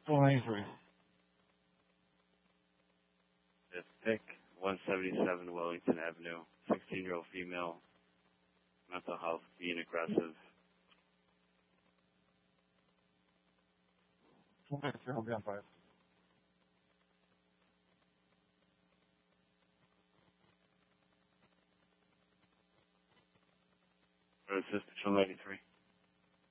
493. Fifth pick, 177 Wellington Avenue. 16-year-old female. Mental health, being aggressive. 493, I'll be on 5. Road assistant, 193.